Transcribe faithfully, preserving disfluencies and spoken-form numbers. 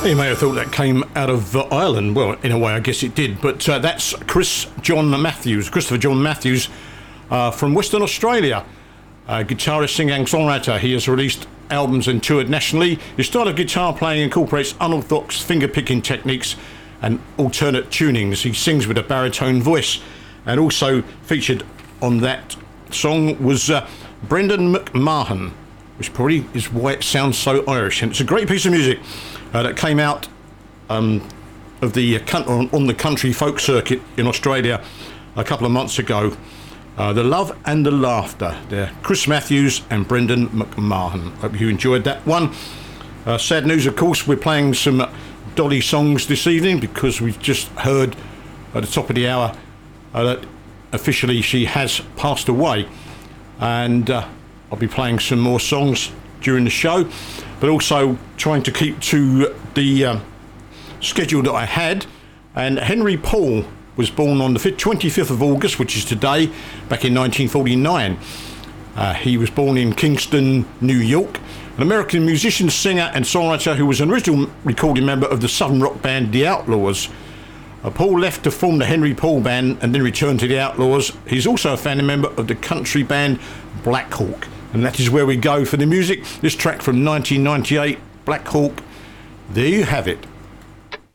You may have thought that came out of uh, Ireland. Well, in a way, I guess it did. But uh, that's Chris John Matthews, Christopher John Matthews, uh, from Western Australia. Uh, guitarist, singer and songwriter. He has released albums and toured nationally. His style of guitar playing incorporates unorthodox finger-picking techniques and alternate tunings. He sings with a baritone voice. And also featured on that song was uh, Brendan McMahon, which probably is why it sounds so Irish. And it's a great piece of music uh, that came out um, of the uh, on, on the country folk circuit in Australia a couple of months ago. Uh, the Love and the Laughter. They're Chris Matthews and Brendan McMahon. Hope you enjoyed that one. Uh, sad news, of course, we're playing some Dolly songs this evening because we've just heard at the top of the hour uh, that officially she has passed away. And uh, I'll be playing some more songs during the show, but also trying to keep to the uh, schedule that I had. And Henry Paul was born on the twenty-fifth of August, which is today, back in nineteen forty-nine. Uh, he was born in Kingston, New York. An American musician, singer and songwriter who was an original recording member of the southern rock band The Outlaws. Uh, Paul left to form the Henry Paul Band and then returned to The Outlaws. He's also a founding member of the country band Black Hawk. And that is where we go for the music. This track from nineteen ninety-eight, Black Hawk. There you have it.